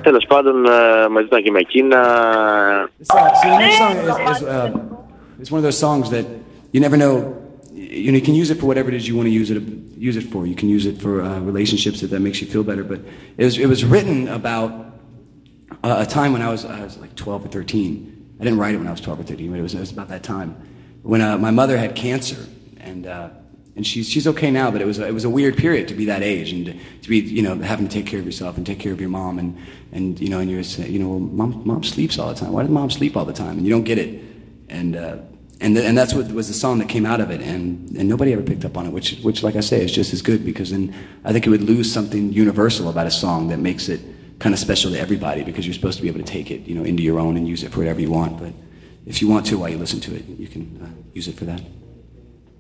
Τέλος πάντων, μας ήταν και με εκείνα. So the next song is one of those songs that you never know. You can use it for whatever it is you want to use it for. You can use it for relationships if that makes you feel better. But it was written about a time when I was like 12 or 13. I didn't write it when I was 12 or 13, but it was about that time when my mother had cancer, and she's okay now, but it was a weird period to be that age and to be having to take care of yourself and take care of your mom and you're saying well, mom sleeps all the time. Why does mom sleep all the time? And you don't get it, and that's what was the song that came out of it, and nobody ever picked up on it, which like I say is just as good, because then I think it would lose something universal about a song that makes it kind of special to everybody, because you're supposed to be able to take it into your own and use it for whatever you want. But if you want to, while you listen to it, you can use it for that.